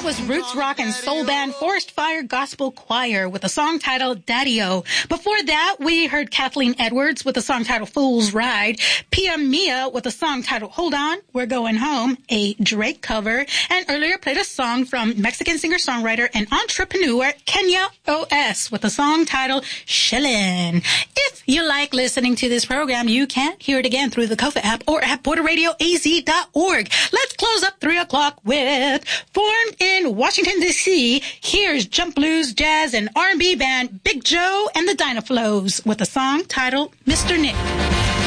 was roots rock and soul band Forest Fire Gospel Choir with a song titled Daddy-O. Before that, we heard Kathleen Edwards with a song titled Fool's Ride, Pia Mia with a song titled Hold On, We're Going Home, a Drake cover, and earlier played a song from Mexican singer-songwriter and entrepreneur Kenya O.S. with a song titled Shillin'. If you like listening to this program, you can hear it again through the Kofa app or at BorderRadioAZ.org. Let's close up 3 o'clock with formed in Washington, D.C. Here's jump blues, jazz, and R&B band Big Joe and the Dynaflows with a song titled Mr. Nick.